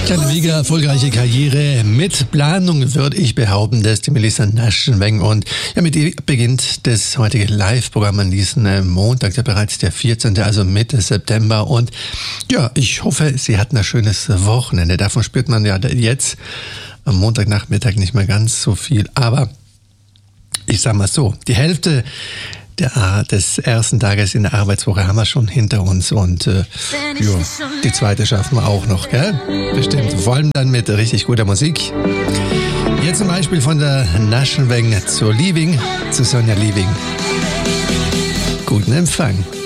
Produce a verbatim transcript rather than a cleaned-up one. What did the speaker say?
Keine mega erfolgreiche Karriere mit Planung, würde ich behaupten, dass die Melissa Naschenweng. Und ja, mit ihr beginnt das heutige Live-Programm an diesem Montag, der bereits der vierzehnte, also Mitte September. Und ja, ich hoffe, Sie hatten ein schönes Wochenende. Davon spürt man ja jetzt am Montagnachmittag nicht mehr ganz so viel. Aber ich sag mal so, die Hälfte Der, des ersten Tages in der Arbeitswoche haben wir schon hinter uns und äh, jo, die zweite schaffen wir auch noch, gell? Bestimmt. Vor allem dann mit richtig guter Musik. Jetzt zum Beispiel von der Naschenweng zur Liebing, zu Sonja Liebing. Guten Empfang.